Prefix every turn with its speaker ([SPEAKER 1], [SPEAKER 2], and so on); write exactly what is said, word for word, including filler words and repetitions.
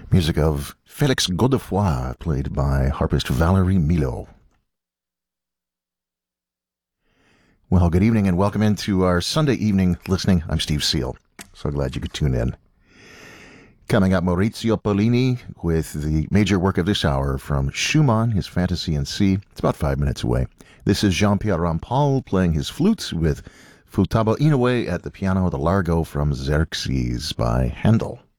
[SPEAKER 1] Music of Felix Godefroy, played by harpist Valerie Milo. Well, good evening and welcome into our Sunday evening listening. I'm Steve Seal. So glad you could tune in. Coming up, Maurizio Pollini with the major work of this hour from Schumann, his Fantasy in C. It's about five minutes away. This is Jean-Pierre Rampal playing his flutes with Futaba Inoue at the piano, the Largo from Xerxes by Handel.